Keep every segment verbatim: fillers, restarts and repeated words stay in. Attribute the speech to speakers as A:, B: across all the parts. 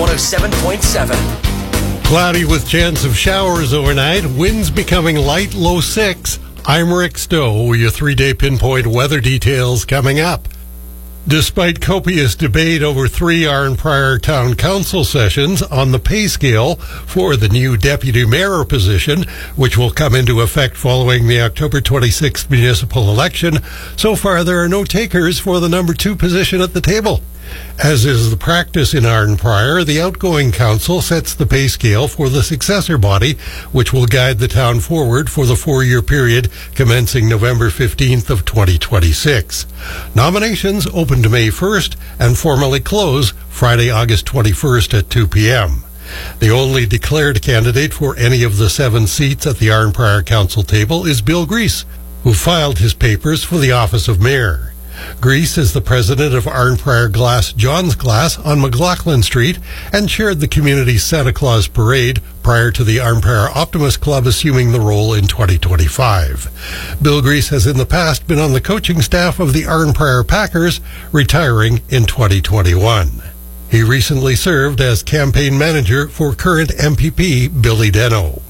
A: one oh seven point seven.
B: Cloudy with chance of showers overnight. Winds becoming light, low six. I'm Rick Stowe with your three-day pinpoint weather details coming up. Despite copious debate over three Arn Prior Town Council sessions on the pay scale for the new deputy mayor position, which will come into effect following the October twenty-sixth municipal election, so far there are no takers for the number two position at the table. As is the practice in Arn Prior, the outgoing council sets the pay scale for the successor body, which will guide the town forward for the four-year period commencing November fifteenth of twenty twenty-six. Nominations open to May first and formally close Friday, August twenty-first at two p.m. The only declared candidate for any of the seven seats at the Arn Prior Council table is Bill Grease, who filed his papers for the office of mayor. Grease is the president of Arn Prior Glass John's Glass on McLaughlin Street and chaired the community's Santa Claus Parade prior to the Arn Prior Optimist Club assuming the role in twenty twenty-five. Bill Grease has in the past been on the coaching staff of the Arn Prior Packers, retiring in twenty twenty-one. He recently served as campaign manager for current M P P Billy Deno.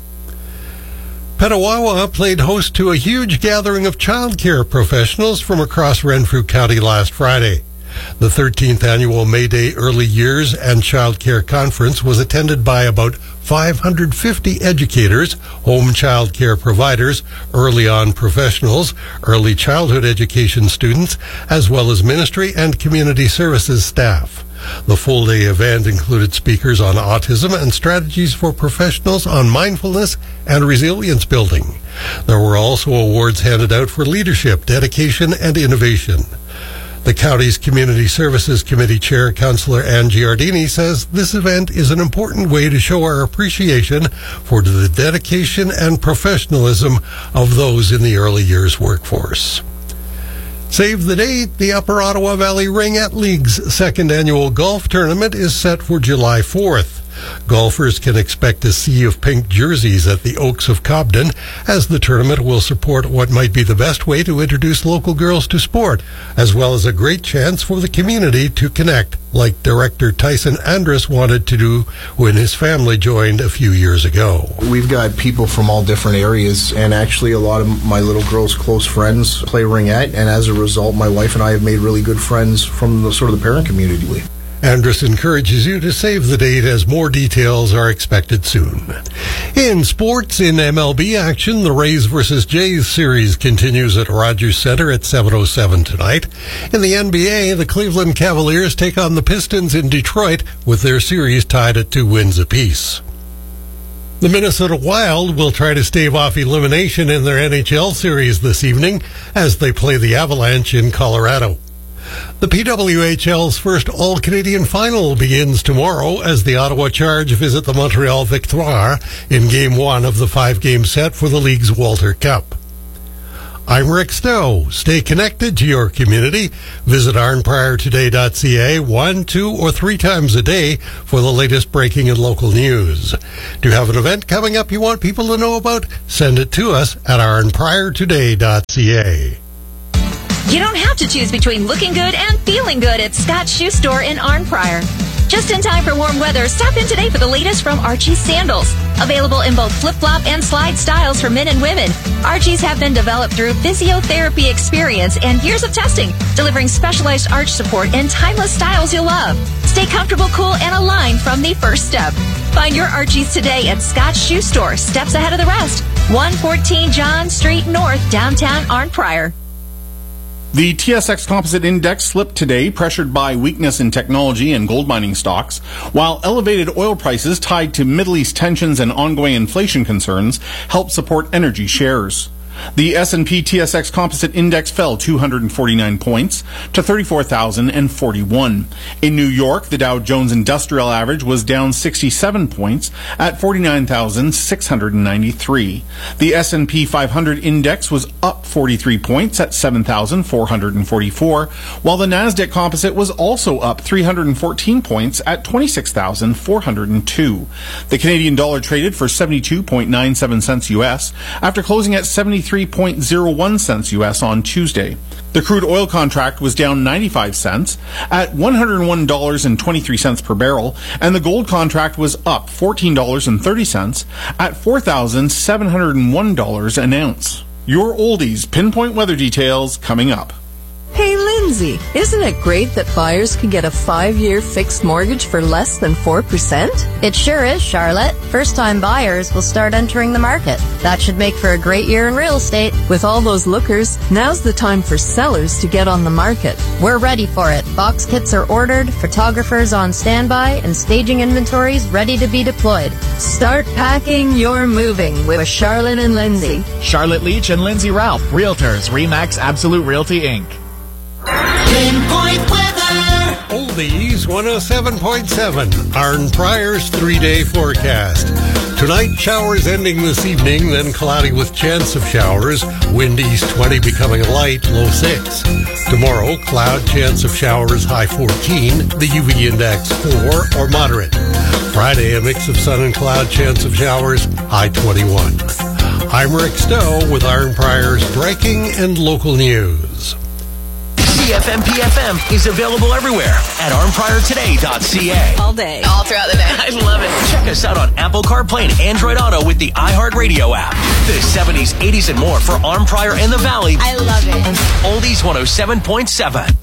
B: Petawawa played host to a huge gathering of child care professionals from across Renfrew County last Friday. The thirteenth annual May Day Early Years and Child Care Conference was attended by about five hundred fifty educators, home child care providers, early on professionals, early childhood education students, as well as ministry and community services staff. The full-day event included speakers on autism and strategies for professionals on mindfulness and resilience building. There were also awards handed out for leadership, dedication, and innovation. The county's Community Services Committee Chair, Councillor Ann Giardini, says this event is an important way to show our appreciation for the dedication and professionalism of those in the early years workforce. Save the date, the Upper Ottawa Valley Ring at League's second annual golf tournament is set for July fourth. Golfers can expect a sea of pink jerseys at the Oaks of Cobden, as the tournament will support what might be the best way to introduce local girls to sport, as well as a great chance for the community to connect, like director Tyson Andrus wanted to do when his family joined a few years ago.
C: We've got people from all different areas, and actually a lot of my little girl's close friends play ringette, and as a result, my wife and I have made really good friends from the sort of the parent community.
B: Andrus encourages you to save the date as more details are expected soon. In sports, in M L B action, the Rays versus Jays series continues at Rogers Center at seven oh seven tonight. In the N B A, the Cleveland Cavaliers take on the Pistons in Detroit with their series tied at two wins apiece. The Minnesota Wild will try to stave off elimination in their N H L series this evening as they play the Avalanche in Colorado. The P W H L's first All-Canadian final begins tomorrow as the Ottawa Charge visit the Montreal Victoire in Game one of the five-game set for the league's Walter Cup. I'm Rick Stowe. Stay connected to your community. Visit arn prior today dot c a one, two, or three times a day for the latest breaking and local news. Do you have an event coming up you want people to know about? Send it to us at arn prior today dot c a.
D: You don't have to choose between looking good and feeling good at Scott's Shoe Store in Arn Prior. Just in time for warm weather, stop in today for the latest from Archie's Sandals. Available in both flip-flop and slide styles for men and women. Archie's have been developed through physiotherapy experience and years of testing, delivering specialized arch support and timeless styles you'll love. Stay comfortable, cool, and aligned from the first step. Find your Archie's today at Scott's Shoe Store, steps ahead of the rest. one fourteen John Street North, downtown Arn Prior.
E: The T S X Composite Index slipped today, pressured by weakness in technology and gold mining stocks, while elevated oil prices tied to Middle East tensions and ongoing inflation concerns helped support energy shares. The S and P T S X Composite Index fell two hundred forty-nine points to thirty-four thousand forty-one. In New York, the Dow Jones Industrial Average was down sixty-seven points at forty-nine thousand six hundred ninety-three. The S and P five hundred Index was up forty-three points at seven thousand four hundred forty-four, while the Nasdaq Composite was also up three hundred fourteen points at twenty-six thousand four hundred two. The Canadian dollar traded for seventy-two point nine seven cents U S after closing at seventy-three eighty-three point zero one cents U S on Tuesday. The crude oil contract was down ninety-five cents at one hundred one dollars and twenty-three cents per barrel, and the gold contract was up fourteen dollars and thirty cents at four thousand seven hundred one dollars an ounce. Your oldies pinpoint weather details coming up.
A: Hey, Lindsay, isn't it great that buyers can get a five-year fixed mortgage for less than four percent?
F: It sure is, Charlotte. First-time buyers will start entering the market. That should make for a great year in real estate.
A: With all those lookers, now's the time for sellers to get on the market.
F: We're ready for it. Box kits are ordered, photographers on standby, and staging inventories ready to be deployed.
A: Start packing your moving with Charlotte and Lindsay.
G: Charlotte Leach and Lindsay Ralph, Realtors, Remax Absolute Realty, Incorporated.
H: Pinpoint weather.
B: Oldies one oh seven point seven, Arn Pryor's three-day forecast. Tonight, showers ending this evening, then cloudy with chance of showers. Wind east twenty becoming light, low six. Tomorrow, cloud, chance of showers, high fourteen. The U V index four or moderate. Friday, a mix of sun and cloud, chance of showers, high twenty-one. I'm Rick Stowe with Arn Pryor's breaking and local news.
I: C F M P F M is available everywhere at arn pryor today dot c a.
A: All day.
J: All throughout the day.
I: I love it. Check us out on Apple CarPlay and Android Auto with the iHeartRadio app. The seventies, eighties, and more for Arn Pryor and the Valley.
J: I love it.
I: Oldies one oh seven point seven.